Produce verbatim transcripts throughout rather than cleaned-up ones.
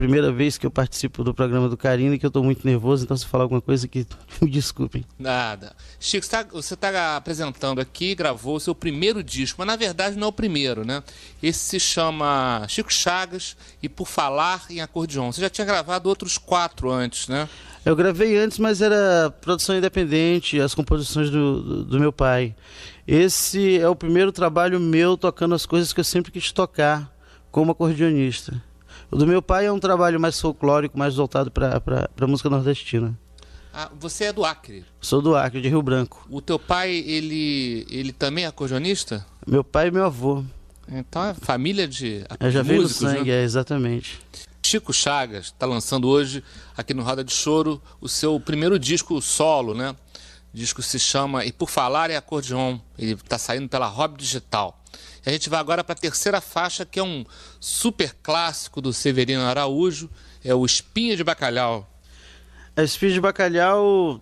Primeira vez que eu participo do programa do Carina e que eu estou muito nervoso, então se falar alguma coisa que me desculpem. Nada. Chico, você está apresentando aqui, gravou o seu primeiro disco, mas na verdade não é o primeiro, né? Esse se chama Chico Chagas e Por Falar em Acordeon. Você já tinha gravado outros quatro antes, né? Eu gravei antes, mas era produção independente, as composições do, do, do meu pai. Esse é o primeiro trabalho meu tocando as coisas que eu sempre quis tocar como acordeonista. O do meu pai é um trabalho mais folclórico, mais voltado para a música nordestina. Ah, você é do Acre? Sou do Acre, de Rio Branco. O teu pai, ele, ele também é acordeonista? Meu pai e meu avô. Então é família de Eu já veio no músicos, sangue, né? é, exatamente. Chico Chagas está lançando hoje, aqui no Roda de Choro, o seu primeiro disco solo, né? O disco se chama E Por Falar em Acordeon. Ele está saindo pela Rob Digital. E a gente vai agora para a terceira faixa, que é um super clássico do Severino Araújo, é o Espinha de Bacalhau. A Espinha de Bacalhau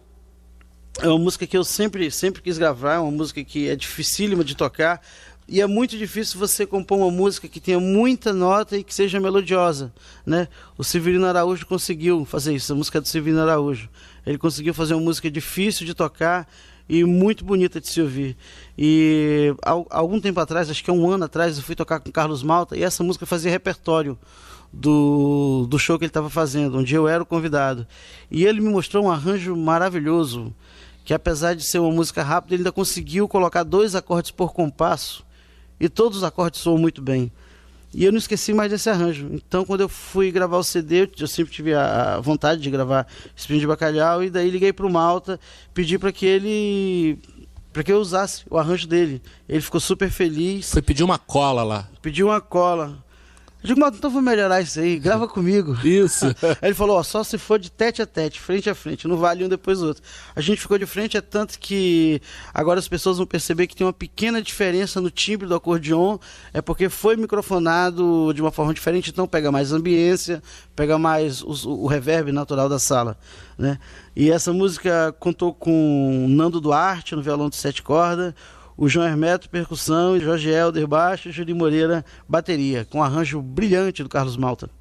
é uma música que eu sempre, sempre quis gravar, é uma música que é dificílima de tocar, e é muito difícil você compor uma música que tenha muita nota e que seja melodiosa, né? O Severino Araújo conseguiu fazer isso, a música é do Severino Araújo. Ele conseguiu fazer uma música difícil de tocar e muito bonita de se ouvir. E há algum tempo atrás, acho que há um ano atrás, eu fui tocar com Carlos Malta e essa música fazia repertório do, do show que ele estava fazendo, onde eu era o convidado. E ele me mostrou um arranjo maravilhoso, que apesar de ser uma música rápida, ele ainda conseguiu colocar dois acordes por compasso e todos os acordes soam muito bem. E eu não esqueci mais desse arranjo. Então, quando eu fui gravar o C D, eu sempre tive a vontade de gravar Espinho de Bacalhau, e daí liguei para o Malta, pedi para que ele, para que eu usasse o arranjo dele. Ele ficou super feliz. Foi pedir uma cola lá. Pediu uma cola. Eu digo, Malta, então vou melhorar isso aí, grava comigo. Isso. Aí ele falou, ó, só se for de tete a tete, frente a frente, não vale um depois do outro. A gente ficou de frente, é tanto que agora as pessoas vão perceber que tem uma pequena diferença no timbre do acordeon, é porque foi microfonado de uma forma diferente, então pega mais ambiência, pega mais o, o reverb natural da sala, né? E essa música contou com Nando Duarte no violão de sete cordas, o João Hermeto, percussão, e Jorge Helder, baixo, e Júlio Moreira, bateria, com um arranjo brilhante do Carlos Malta.